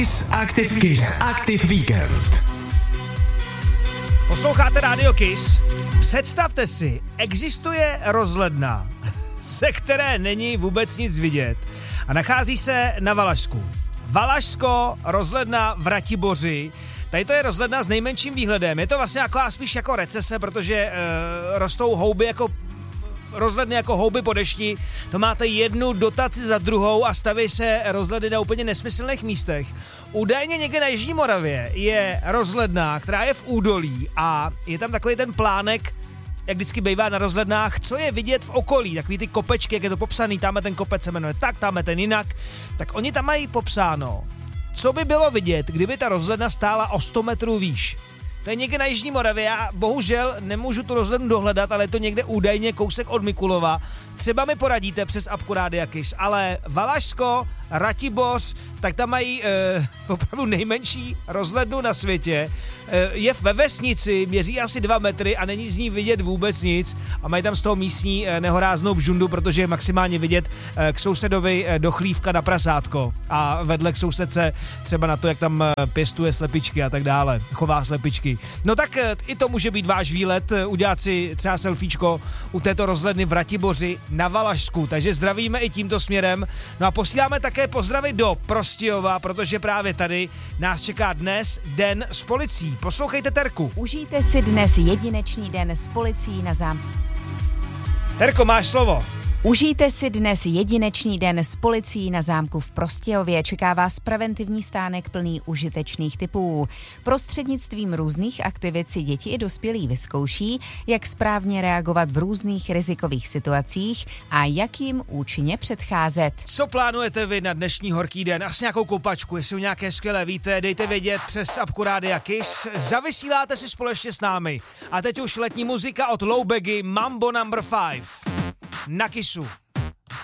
Kiss Active Weekend. Posloucháte Radio Kiss? Představte si, existuje rozhledna, ze které není vůbec nic vidět a nachází se na Valašsku. Valašsko, rozhledna v Ratiboři. Tady to je rozhledna s nejmenším výhledem. Je to vlastně spíš jako recese, protože rostou houby rozhledny jako houby po dešti. To máte jednu dotaci za druhou a staví se rozhledny na úplně nesmyslných místech. Údajně někde na Jižní Moravě je rozhledna, která je v údolí a je tam takový ten plánek, jak vždycky bývá na rozhlednách, co je vidět v okolí, takový ty kopečky, jak je to popsaný, tamhle ten kopec se jmenuje tak, tamhle ten jinak, tak oni tam mají popsáno, co by bylo vidět, kdyby ta rozhledna stála o 100 metrů výš. To je někde na Jižní Moravě, já bohužel nemůžu tu rozhlednu dohledat, ale je to někde údajně kousek od Mikulova. Třeba mi poradíte přes apku Rádia Kiss, ale Valašsko, Ratiboř, tak tam mají opravdu nejmenší rozhlednu na světě. Je ve vesnici, měří asi 2 metry a není z ní vidět vůbec nic a mají tam z toho místní nehoráznou bžundu, protože je maximálně vidět k sousedovi do chlívka na prasátko a vedle k sousedce třeba na to, jak tam pěstuje slepičky a tak dále, chová slepičky. No tak i to může být váš výlet, udělat si třeba selfiečko u této rozhledny v Ratiboři na Valašsku, takže zdravíme i tímto směrem. No a posíláme také pozdravy do Prostějova, protože právě tady nás čeká dnes den s policií. Poslouchejte Terku. Užijte si dnes jedinečný den s policií na zámku. Terko, máš slovo. Užijte si dnes jedinečný den s policií na zámku v Prostějově. Čeká vás preventivní stánek plný užitečných tipů. Prostřednictvím různých aktivit si děti i dospělí vyzkouší, jak správně reagovat v různých rizikových situacích a jak jim účinně předcházet. Co plánujete vy na dnešní horký den? Asi nějakou koupačku, jestli o nějaké skvělé víte, dejte vědět přes apku Rádia Kiss. Zavysíláte si společně s námi. A teď už letní muzika od Low Baggy, Mambo No. 5. Na Kissu.